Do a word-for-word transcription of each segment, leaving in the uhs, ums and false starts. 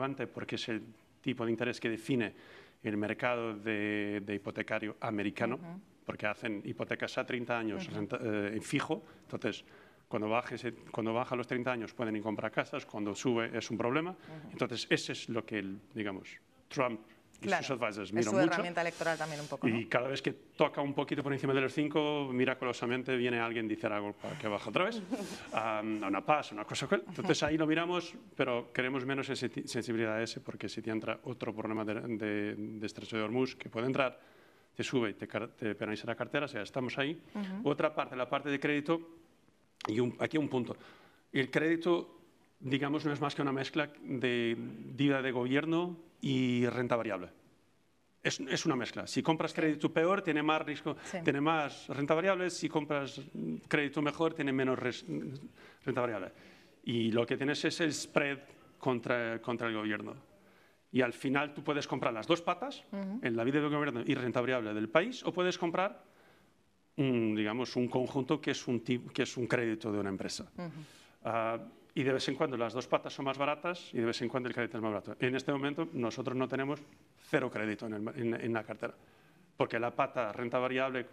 relevante porque es el tipo de interés que define el mercado de, de hipotecario americano, uh-huh. porque hacen hipotecas a treinta años uh-huh. renta, eh, fijo, entonces cuando, baje ese, cuando baja a los treinta años pueden ir a comprar casas, cuando sube es un problema, uh-huh. entonces ese es lo que, el, digamos, Trump y claro, sus advisors es miran su mucho. herramienta electoral también un poco, ¿no? Y cada vez que toca un poquito por encima de los cinco, miraculosamente viene alguien a decir algo para que baje otra vez, um, una paz, una cosa. Entonces ahí lo miramos, pero queremos menos sensibilidad a ese, porque si te entra otro problema de, de, de estrecho de Hormuz que puede entrar, te sube y te, te penaliza la cartera, o sea, estamos ahí. Uh-huh. Otra parte, la parte de crédito, y un, aquí un punto. El crédito, digamos, no es más que una mezcla de deuda de gobierno y renta variable. Es, es una mezcla. Si compras crédito peor, tiene más riesgo, sí. tiene más renta variable. Si compras crédito mejor, tiene menos res, renta variable. Y lo que tienes es el spread contra, contra el gobierno. Y al final tú puedes comprar las dos patas, uh-huh. en la vida del gobierno y renta variable del país, o puedes comprar un, digamos, un conjunto que es un, tip, que es un crédito de una empresa. Uh-huh. uh, y de vez en cuando las dos patas son más baratas y de vez en cuando el crédito es más barato. En este momento nosotros no tenemos cero crédito en, el, en, en la cartera, porque la pata renta variable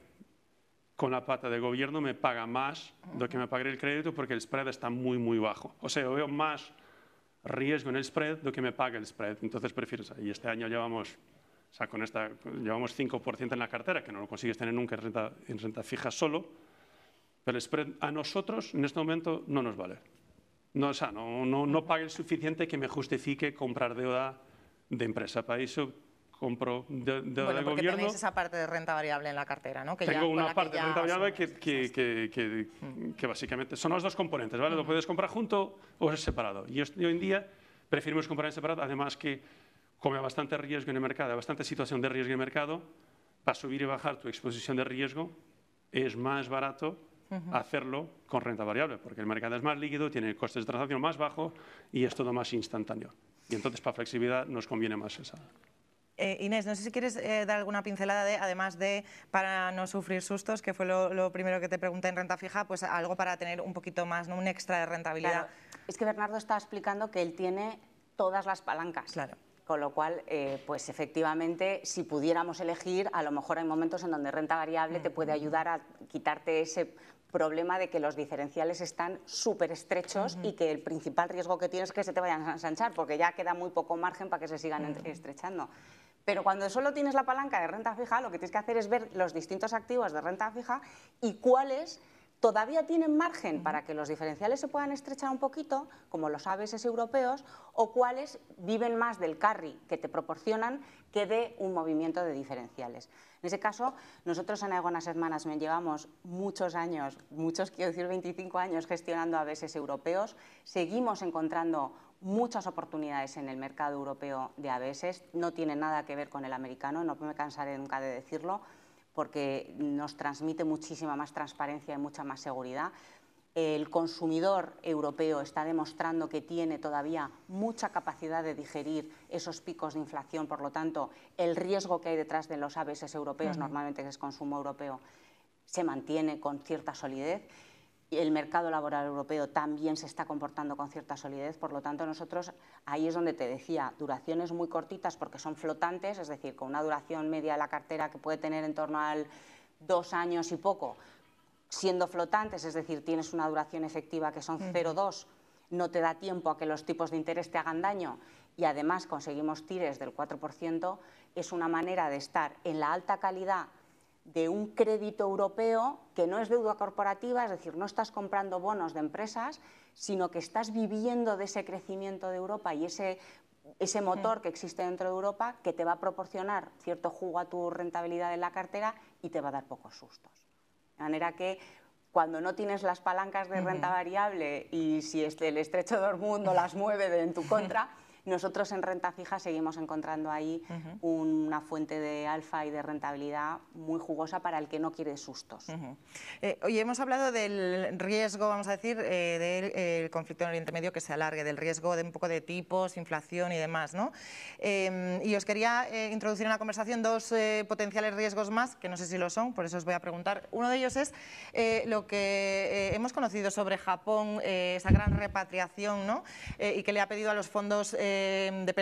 con la pata de gobierno me paga más uh-huh. de lo que me pagaría el crédito, porque el spread está muy, muy bajo. O sea, yo veo más riesgo en el spread de lo que me paga el spread. Entonces prefiero, y este año llevamos, o sea, con esta, llevamos cinco por ciento en la cartera, que no lo consigues tener nunca en renta, en renta fija solo, pero el spread a nosotros en este momento no nos vale. No, o sea, no, no, no pague el suficiente que me justifique comprar deuda de empresa. Para eso compro de, deuda bueno, de porque gobierno. tenéis esa parte de renta variable en la cartera, ¿no? Que Tengo ya, una parte de renta variable asumes, que, que, que, que, que, que básicamente son los dos componentes, ¿vale? Uh-huh. Lo puedes comprar junto o separado. Y hoy en día preferimos comprar en separado, además que como hay bastante riesgo en el mercado, hay bastante situación de riesgo en el mercado, para subir y bajar tu exposición de riesgo es más barato Uh-huh. hacerlo con renta variable, porque el mercado es más líquido, tiene costes de transacción más bajos y es todo más instantáneo. Y entonces para flexibilidad nos conviene más esa. Eh, Inés, no sé si quieres eh, dar alguna pincelada de, además de para no sufrir sustos, que fue lo, lo primero que te pregunté en renta fija, pues algo para tener un poquito más, ¿no? Un extra de rentabilidad. Claro. Es que Bernardo está explicando que él tiene todas las palancas. Claro. Con lo cual, eh, pues efectivamente, si pudiéramos elegir, a lo mejor hay momentos en donde renta variable mm. te puede ayudar a quitarte ese problema de que los diferenciales están súper estrechos uh-huh. y que el principal riesgo que tienes es que se te vayan a ensanchar, porque ya queda muy poco margen para que se sigan uh-huh. estrechando. Pero cuando solo tienes la palanca de renta fija, lo que tienes que hacer es ver los distintos activos de renta fija y cuáles todavía tienen margen uh-huh. para que los diferenciales se puedan estrechar un poquito, como los A B S europeos, o cuáles viven más del carry que te proporcionan que de un movimiento de diferenciales. En ese caso, nosotros en Aegon Asset Management llevamos muchos años, muchos quiero decir veinticinco años gestionando A B S europeos, seguimos encontrando muchas oportunidades en el mercado europeo de A B S, no tiene nada que ver con el americano, no me cansaré nunca de decirlo, porque nos transmite muchísima más transparencia y mucha más seguridad. El consumidor europeo está demostrando que tiene todavía mucha capacidad de digerir esos picos de inflación, por lo tanto, el riesgo que hay detrás de los A B S europeos, uh-huh. normalmente que es consumo europeo, se mantiene con cierta solidez. El mercado laboral europeo también se está comportando con cierta solidez, por lo tanto nosotros, ahí es donde te decía, duraciones muy cortitas porque son flotantes, es decir, con una duración media de la cartera que puede tener en torno al dos años y poco, siendo flotantes, es decir, tienes una duración efectiva que son cero coma dos, no te da tiempo a que los tipos de interés te hagan daño y además conseguimos tires del cuatro por ciento, es una manera de estar en la alta calidad de un crédito europeo que no es deuda corporativa, es decir, no estás comprando bonos de empresas, sino que estás viviendo de ese crecimiento de Europa y ese, ese motor que existe dentro de Europa que te va a proporcionar cierto jugo a tu rentabilidad en la cartera y te va a dar pocos sustos. De manera que cuando no tienes las palancas de renta variable y si el estrecho de Hormuz no las mueve de en tu contra, nosotros en renta fija seguimos encontrando ahí uh-huh. una fuente de alfa y de rentabilidad muy jugosa para el que no quiere sustos. Uh-huh. eh, hoy hemos hablado del riesgo, vamos a decir, eh, del eh, conflicto en Oriente Medio que se alargue, del riesgo de un poco de tipos, inflación y demás, ¿no? Eh, y os quería eh, introducir en la conversación dos eh, potenciales riesgos más, que no sé si lo son, por eso os voy a preguntar. Uno de ellos es eh, lo que eh, hemos conocido sobre Japón, eh, esa gran repatriación, ¿no? Eh, y que le ha pedido a los fondos eh, de